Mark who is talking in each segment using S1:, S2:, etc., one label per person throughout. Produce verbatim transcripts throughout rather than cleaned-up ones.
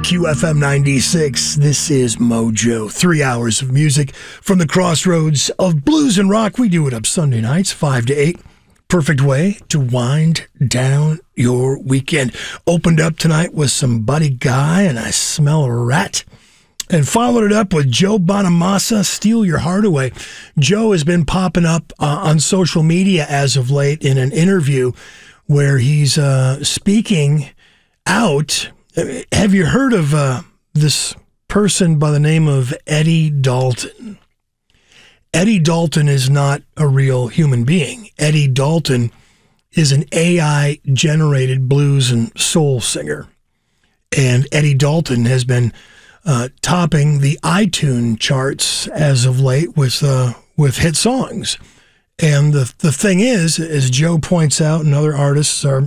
S1: Q F M ninety-six. This is Mojo. Three hours of music from the crossroads of blues and rock. We do it up Sunday nights, five to eight. Perfect way to wind down your weekend. Opened up tonight with some Buddy Guy and I Smell a Rat. And followed it up with Joe Bonamassa, Steal Your Heart Away. Joe has been popping up uh, on social media as of late in an interview where he's uh, speaking out. Have you heard of uh, this person by the name of Eddie Dalton? Eddie Dalton is not a real human being. Eddie Dalton is an A I-generated blues and soul singer. And Eddie Dalton has been uh, topping the iTunes charts as of late with uh, with hit songs. And the the thing is, as Joe points out and other artists are,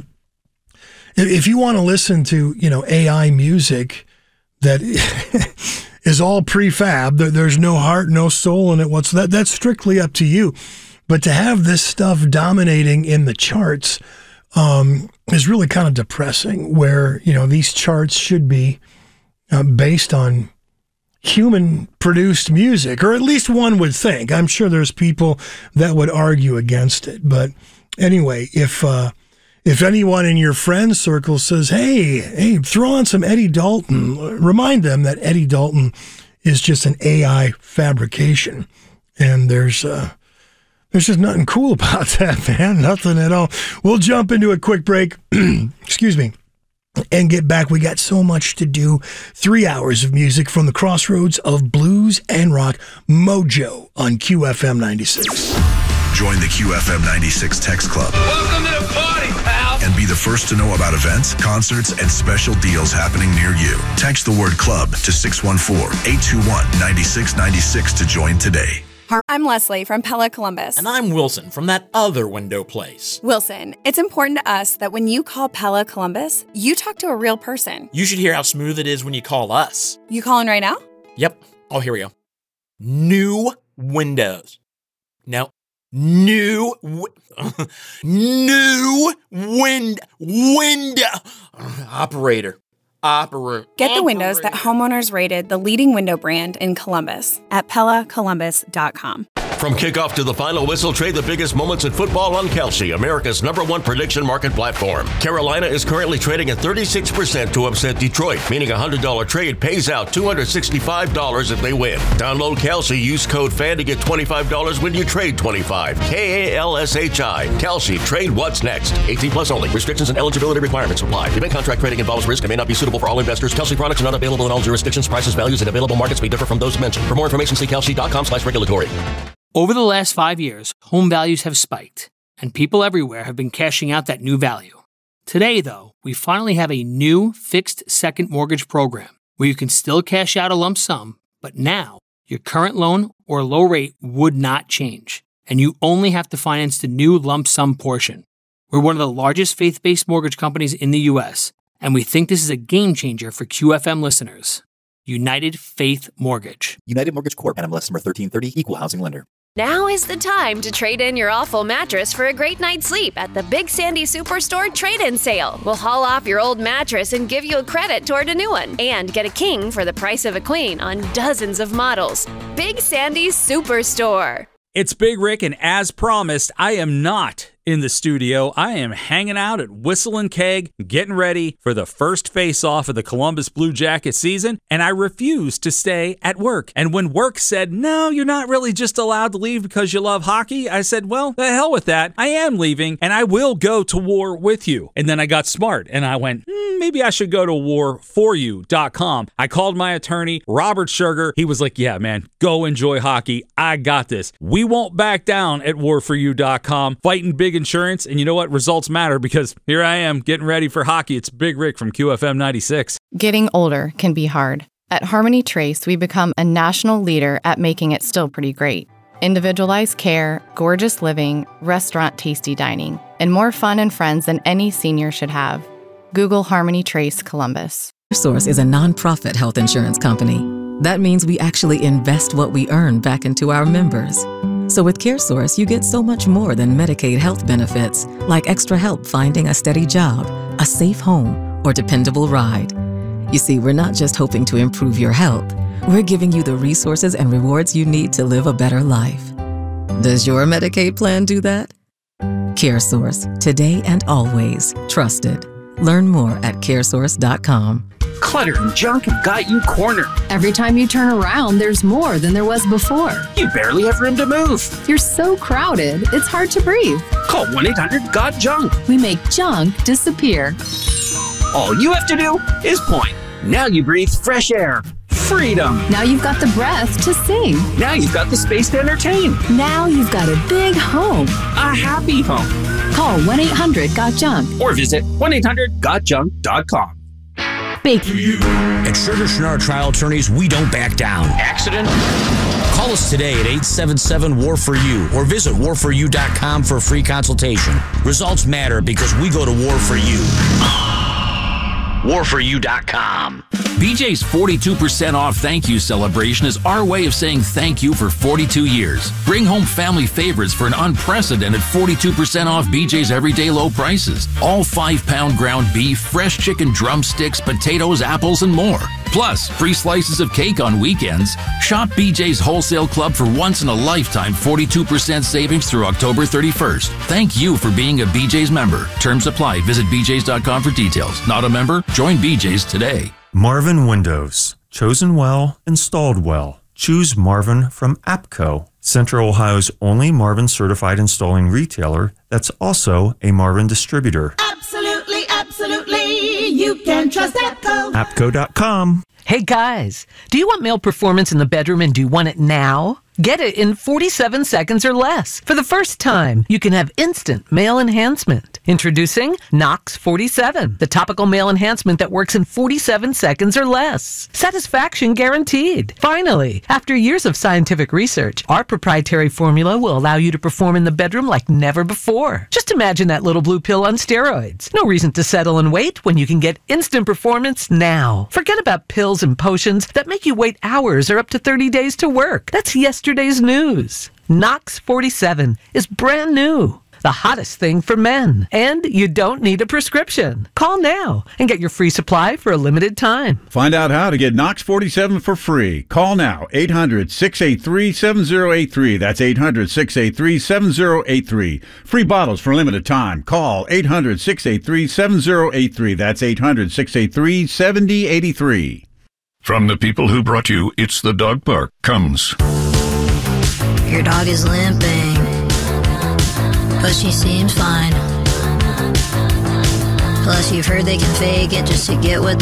S1: if you want to listen to, you know, A I music that is all prefab, there's no heart, no soul in it, what's that? That's strictly up to you. But to have this stuff dominating in the charts um, is really kind of depressing, where, you know, these charts should be uh, based on human-produced music, or at least one would think. I'm sure there's people that would argue against it. But anyway, if uh, if anyone in your friend circle says, hey, hey, throw on some Eddie Dalton, remind them that Eddie Dalton is just an A I fabrication. And there's uh, there's just nothing cool about that, man. Nothing at all. We'll jump into a quick break. Excuse me. And get back. We got so much to do. Three hours of music from the crossroads of blues and rock. Mojo on Q F M ninety-six.
S2: Join the Q F M ninety-six Text Club.
S3: Welcome to the party, pal.
S2: And be the first to know about events, concerts, and special deals happening near you. Text the word club to six one four, eight two one, nine six nine six to join today.
S4: I'm Leslie from Pella Columbus.
S5: And I'm Wilson from that other window place.
S4: Wilson, it's important to us that when you call Pella Columbus, you talk to a real person.
S5: You should hear how smooth it is when you call us.
S4: You calling right now?
S5: Yep. Oh, here we go. New windows. No. New, wi- new wind, window. Operator. Operator.
S4: Get the windows that homeowners rated the leading window brand in Columbus at Pella Columbus dot com.
S6: From kickoff to the final whistle, trade the biggest moments in football on Kelsey, America's number one prediction market platform. Carolina is currently trading at thirty-six percent to upset Detroit, meaning a one hundred dollars trade pays out two hundred sixty-five dollars if they win. Download Kelsey, use code FAN to get twenty-five dollars when you trade twenty-five dollars. K A L S H I. Kelsey, trade what's next. eighteen plus only. Restrictions and eligibility requirements apply. Event contract trading involves risk and may not be suitable for all investors. Kelsey products are not available in all jurisdictions. Prices, values, and available markets may differ from those mentioned. For more information, see kelsey dot com slash regulatory.
S7: Over the last five years, home values have spiked, and people everywhere have been cashing out that new value. Today, though, we finally have a new fixed second mortgage program where you can still cash out a lump sum, but now your current loan or low rate would not change, and you only have to finance the new lump sum portion. We're one of the largest faith-based mortgage companies in the U S, and we think this is a game changer for Q F M listeners. United Faith Mortgage.
S8: United Mortgage Corp. N M L S number thirteen thirty, Equal Housing Lender.
S9: Now is the time to trade in your awful mattress for a great night's sleep at the Big Sandy Superstore trade-in sale. We'll haul off your old mattress and give you a credit toward a new one. And get a king for the price of a queen on dozens of models. Big Sandy Superstore.
S10: It's Big Rick, and as promised, I am not in the studio. I am hanging out at Whistle and Keg, getting ready for the first face-off of the Columbus Blue Jacket season, and I refused to stay at work. And when work said, no, you're not really just allowed to leave because you love hockey, I said, well, the hell with that. I am leaving, and I will go to war with you. And then I got smart, and I went, hmm, maybe I should go to war for you dot com. I called my attorney, Robert Sugar. He was like, yeah, man, go enjoy hockey. I got this. We won't back down at war for you dot com, fighting big insurance, and you know what? Results matter, because here I am getting ready for hockey. It's Big Rick from Q F M ninety-six.
S11: Getting older can be hard. At Harmony Trace, we become a national leader at making it still pretty great. Individualized care, gorgeous living, restaurant tasty dining, and more fun and friends than any senior should have. Google Harmony Trace Columbus.
S12: CareSource is a nonprofit health insurance company. That means we actually invest what we earn back into our members. So with CareSource, you get so much more than Medicaid health benefits, like extra help finding a steady job, a safe home, or dependable ride. You see, we're not just hoping to improve your health. We're giving you the resources and rewards you need to live a better life. Does your Medicaid plan do that? CareSource, today and always trusted. Learn more at caresource dot com.
S13: Clutter and junk have got you cornered.
S14: Every time you turn around, there's more than there was before.
S13: You barely have room to move.
S14: You're so crowded, it's hard to breathe.
S13: Call one eight hundred got junk.
S14: We make junk disappear.
S13: All you have to do is point. Now you breathe fresh air. Freedom.
S14: Now you've got the breath to sing.
S13: Now you've got the space to entertain.
S14: Now you've got a big home.
S13: A happy home.
S14: Call one eight hundred got junk.
S13: Or visit one eight hundred got junk dot com.
S14: Baking.
S15: At Sugar Schnarr Trial Attorneys, we don't back down.
S13: Accident?
S15: Call us today at eight seven seven, W A R for you or visit war for you dot com for a free consultation. Results matter because we go to war for you. war for you dot com.
S16: B J's forty-two percent off thank you celebration is our way of saying thank you for forty-two years. Bring home family favorites for an unprecedented forty-two percent off B J's everyday low prices. All five pound ground beef, fresh chicken drumsticks, potatoes, apples, and more. Plus, free slices of cake on weekends. Shop B J's Wholesale Club for once-in-a-lifetime forty-two percent savings through October thirty-first. Thank you for being a B J's member. Terms apply. Visit b j's dot com for details. Not a member? Join B J's today.
S17: Marvin Windows. Chosen well, installed well. Choose Marvin from APCO, Central Ohio's only Marvin certified installing retailer that's also a Marvin distributor.
S18: Absolutely, absolutely. You can trust APCO.
S17: APCO dot com.
S19: Hey guys, do you want male performance in the bedroom and do you want it now? Get it in forty-seven seconds or less. For the first time, you can have instant male enhancement. Introducing Nox forty-seven, the topical male enhancement that works in forty-seven seconds or less. Satisfaction guaranteed. Finally, after years of scientific research, our proprietary formula will allow you to perform in the bedroom like never before. Just imagine that little blue pill on steroids. No reason to settle and wait when you can get instant performance now. Forget about pills and potions that make you wait hours or up to thirty days to work. That's yesterday's news. Nox forty-seven is brand new. The hottest thing for men. And you don't need a prescription. Call now and get your free supply for a limited time.
S20: Find out how to get Nox forty-seven for free. Call now, eight hundred, six eight three, seven zero eight three. That's eight hundred, six eight three, seven zero eight three. Free bottles for a limited time. Call eight hundred, six eight three, seven zero eight three. That's eight hundred, six eight three, seven zero eight three.
S21: From the people who brought you It's the Dog Park comes...
S22: Your dog is limping, but she seems fine. Plus, you've heard they can fake it just to get what